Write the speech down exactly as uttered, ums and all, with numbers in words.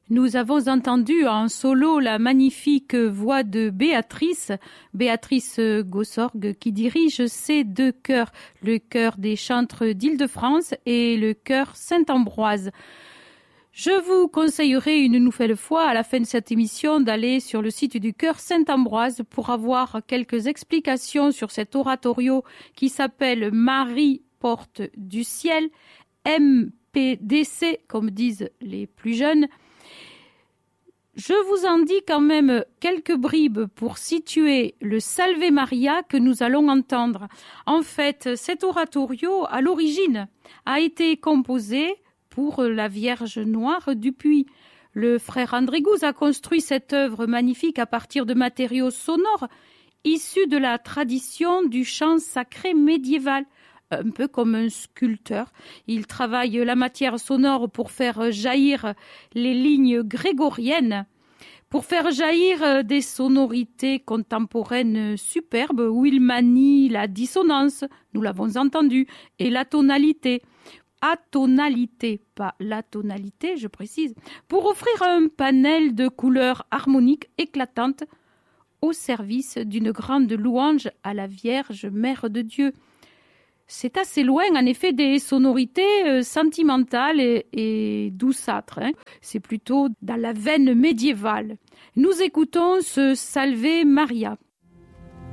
Nous avons entendu en solo la magnifique voix de Béatrice, Béatrice Gossorgue, qui dirige ces deux chœurs, le chœur des chantres d'Île-de-France et le chœur Saint-Ambroise. Je vous conseillerai une nouvelle fois, à la fin de cette émission, d'aller sur le site du chœur Saint-Ambroise pour avoir quelques explications sur cet oratorio qui s'appelle Marie, porte du ciel, M P D C, comme disent les plus jeunes. Je vous en dis quand même quelques bribes pour situer le Salve Maria que nous allons entendre. En fait, cet oratorio, à l'origine, a été composé pour la Vierge Noire du Puy. Le frère André Gouze a construit cette œuvre magnifique à partir de matériaux sonores issus de la tradition du chant sacré médiéval. Un peu comme un sculpteur. Il travaille la matière sonore pour faire jaillir les lignes grégoriennes, pour faire jaillir des sonorités contemporaines superbes où il manie la dissonance, nous l'avons entendu, et la tonalité. Atonalité, pas la tonalité, je précise, pour offrir un panel de couleurs harmoniques éclatantes au service d'une grande louange à la Vierge Mère de Dieu. C'est assez loin, en effet, des sonorités euh, sentimentales et, et douceâtres. Hein. C'est plutôt dans la veine médiévale. Nous écoutons ce Salve Maria.